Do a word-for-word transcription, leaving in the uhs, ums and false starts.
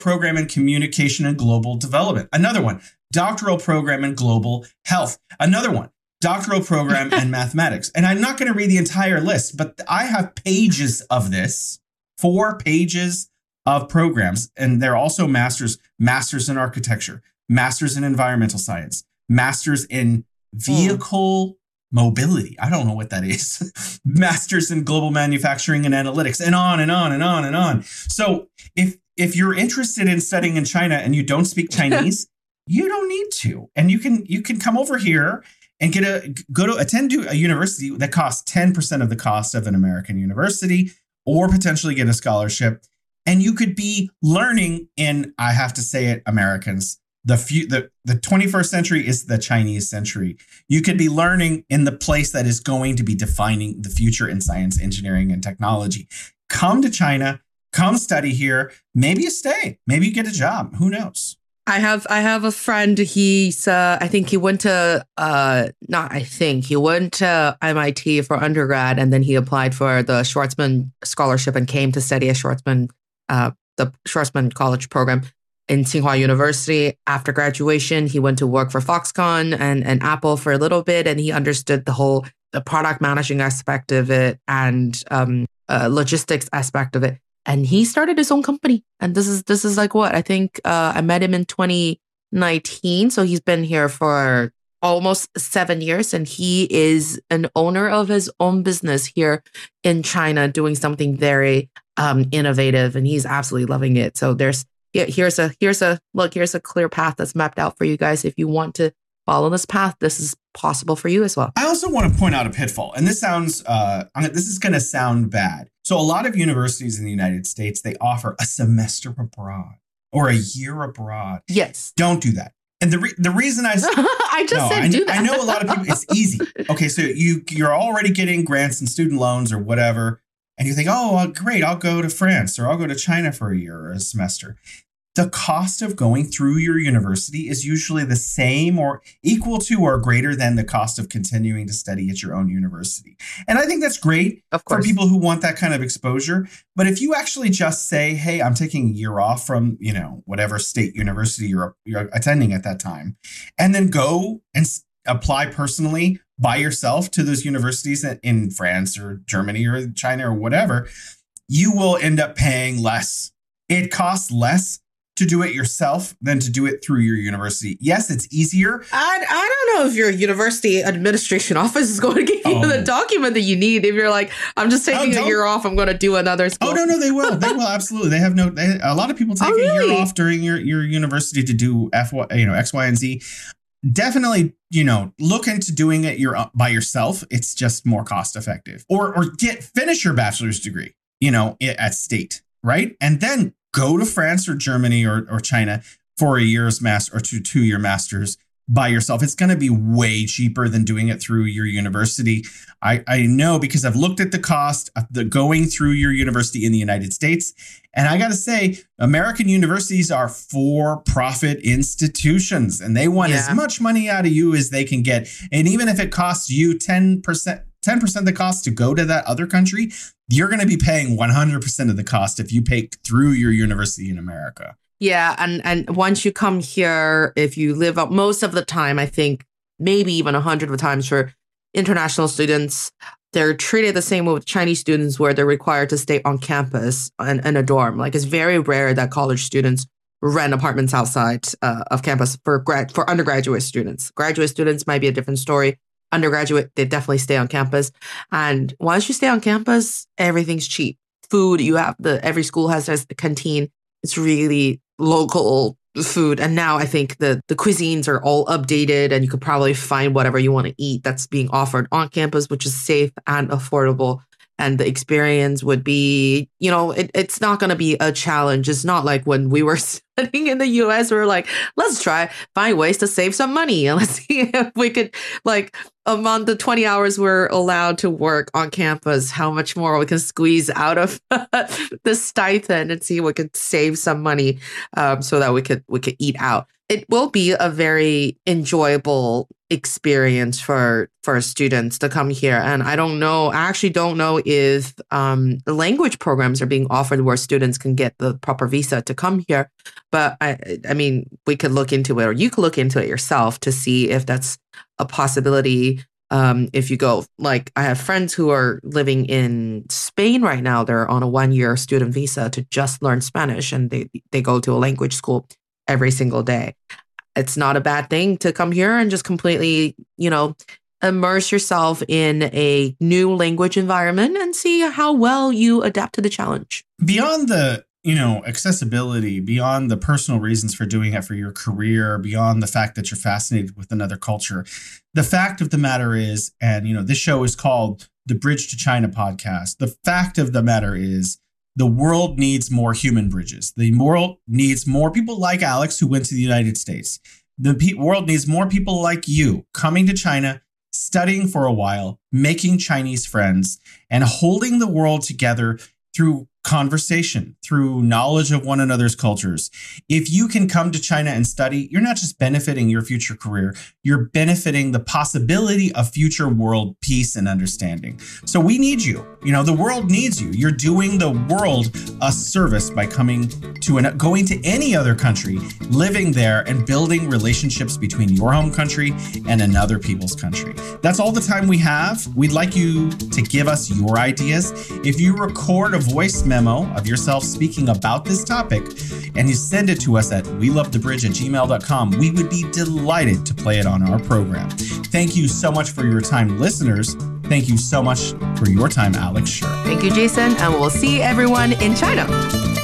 program in communication and global development. Another one, doctoral program in global health. Another one, doctoral program in mathematics. And I'm not going to read the entire list, but I have pages of this, four pages of programs. And they're also masters, masters in architecture, masters in environmental science, masters in vehicle mm. mobility. I don't know what that is. Masters in global manufacturing and analytics, and on and on and on and on. So if if you're interested in studying in China and you don't speak Chinese, you don't need to. And you can you can come over here and get a go to attend to a university that costs ten percent of the cost of an American university, or potentially get a scholarship. And you could be learning in, I have to say it, Americans, the few, the, the twenty-first century is the Chinese century. You could be learning in the place that is going to be defining the future in science, engineering, and technology. Come to China, come study here. Maybe you stay, maybe you get a job. Who knows? I have I have a friend. He's uh, I think he went to uh, not I think he went to M I T for undergrad, and then he applied for the Schwarzman scholarship and came to study at Schwarzman, uh, the Schwarzman College program in Tsinghua University. After graduation, he went to work for Foxconn and, and Apple for a little bit, and he understood the whole the product managing aspect of it and um, uh, logistics aspect of it. And he started his own company. And this is this is like what I think uh, I met him in twenty nineteen. So he's been here for almost seven years. And he is an owner of his own business here in China, doing something very um, innovative. And he's absolutely loving it. So there's here's a here's a look, here's a clear path that's mapped out for you guys. If you want to follow this path, this is possible for you as well. I also want to point out a pitfall, and this sounds, uh, this is going to sound bad. So a lot of universities in the United States, they offer a semester abroad or a year abroad. Yes. Don't do that. And the re- the reason I I just no, said I, do that. I know a lot of people, it's easy. Okay, so you you're already getting grants and student loans or whatever, and you think, oh, well, great, I'll go to France or I'll go to China for a year or a semester. The cost of going through your university is usually the same or equal to or greater than the cost of continuing to study at your own university. And I think that's great for people who want that kind of exposure. But if you actually just say, hey, I'm taking a year off from, you know, whatever state university you're, you're attending at that time, and then go and s- apply personally by yourself to those universities in France or Germany or China or whatever, you will end up paying less. It costs less to do it yourself than to do it through your university. Yes, it's easier. I, I don't know if your university administration office is going to give you oh. the document that you need. If you're like, I'm just taking oh, a year off, I'm going to do another school. Oh, no, no, they will. They will. Absolutely. They have no, they, a lot of people take oh, really? a year off during your, your university to do F, you know, X, Y, and Z. Definitely, you know, look into doing it your, by yourself. It's just more cost effective. Or, or get, finish your bachelor's degree, you know, at state, right? And then go to France or Germany or, or China for a year's master or two two year masters by yourself. It's going to be way cheaper than doing it through your university. I, I know because I've looked at the cost of the going through your university in the United States. And I got to say, American universities are for-profit institutions, and they want yeah. as much money out of you as they can get. And even if it costs you ten percent, ten percent of the cost to go to that other country, you're going to be paying one hundred percent of the cost if you pay through your university in America. Yeah. And, and once you come here, if you live up most of the time, I think maybe even a hundred of times for international students, they're treated the same way with Chinese students, where they're required to stay on campus in, in a dorm. Like, it's very rare that college students rent apartments outside uh, of campus for grad for undergraduate students. Graduate students might be a different story. Undergraduate, they definitely stay on campus. And once you stay on campus, everything's cheap. Food, you have the every school has a canteen. It's really local food. And now I think the, the cuisines are all updated, and you could probably find whatever you want to eat that's being offered on campus, which is safe and affordable. And the experience would be, you know, it, it's not going to be a challenge. It's not like when we were studying in the U S, we were like, let's try, find ways to save some money. And let's see if we could, like, among the twenty hours we're allowed to work on campus, how much more we can squeeze out of the stipend and see if we could save some money um, so that we could we could eat out. it will be a very enjoyable experience for for students to come here. And I don't know, I actually don't know if um, language programs are being offered where students can get the proper visa to come here. But I, I mean, we could look into it, or you could look into it yourself to see if that's a possibility. Um, if you go, like I have friends who are living in Spain right now. They're on a one-year student visa to just learn Spanish, and they they go to a language school every single day. It's not a bad thing to come here and just completely, you know, immerse yourself in a new language environment and see how well you adapt to the challenge. Beyond the, you know, accessibility, beyond the personal reasons for doing it for your career, beyond the fact that you're fascinated with another culture, the fact of the matter is, and, you know, this show is called the Bridge to China podcast. The fact of the matter is, the world needs more human bridges. The world needs more people like Alex who went to the United States. The pe- world needs more people like you coming to China, studying for a while, making Chinese friends, and holding the world together through conversation, through knowledge of one another's cultures. If you can come to China and study, you're not just benefiting your future career, you're benefiting the possibility of future world peace and understanding. So we need you. You know, the world needs you. You're doing the world a service by coming to an, going to any other country, living there, and building relationships between your home country and another people's country. That's all the time we have. We'd like you to give us your ideas. If you record a voice memo of yourself speaking about this topic and you send it to us at we love the bridge at gmail dot com, we would be delighted to play it on our program. Thank you so much for your time, listeners. Thank you so much for your time, Alex Scher. Thank you, Jason, and we'll see everyone in China.